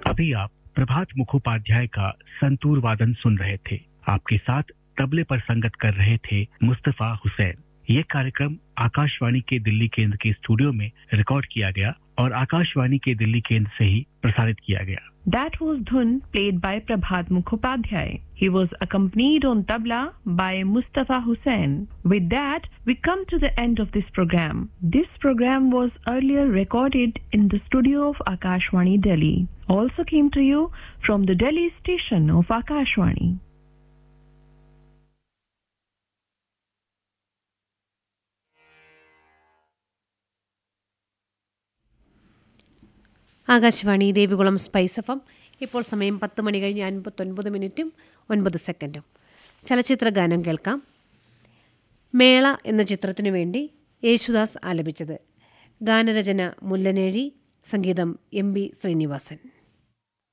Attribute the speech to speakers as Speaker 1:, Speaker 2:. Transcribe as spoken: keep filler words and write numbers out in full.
Speaker 1: अभी आप प्रभात मुखोपाध्याय का संतूर वादन सुन रहे थे। आपके साथ तबले पर संगत कर रहे थे मुस्तफा हुसैन। ये कार्यक्रम आकाशवाणी के दिल्ली केंद्र के स्टूडियो में रिकॉर्ड किया गया और आकाशवाणी के दिल्ली केंद्र से ही प्रसारित किया गया।
Speaker 2: That was Dhun played by Prabhat Mukhopadhyay. He was accompanied on tabla by Mustafa Hussain. With that, we come to the end of this program. This program was earlier recorded in the studio of Akashvani Delhi. Also came to you from the Delhi station of Akashvani.
Speaker 3: Akashvani Devikulam spice F M. ഇപ്പോൾ സമയം പത്ത് മണി കഴിഞ്ഞ് അൻപത്തൊൻപത് മിനിറ്റും ഒൻപത് സെക്കൻഡും. ചലച്ചിത്ര ഗാനം കേൾക്കാം. മേള എന്ന ചിത്രത്തിനു വേണ്ടി യേശുദാസ് ആലപിച്ചത്. ഗാനരചന മുല്ലനേഴി, സംഗീതം എം ബി ശ്രീനിവാസൻ.